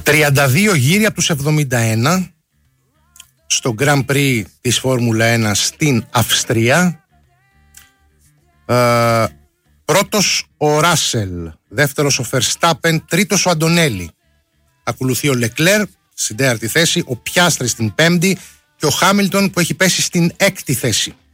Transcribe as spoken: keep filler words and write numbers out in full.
τριάντα δύο γύρια από τους εβδομήντα ένα στο Grand Prix της Φόρμουλα ένα στην Αυστρία. Ε, πρώτος ο Ράσελ, δεύτερος ο Verstappen, τρίτος ο Αντονέλη. Ακολουθεί ο Λεκλέρ στην τέταρτη θέση, ο Πιάστρη στην πέμπτη και ο Χάμιλτον που έχει πέσει στην έκτη θέση.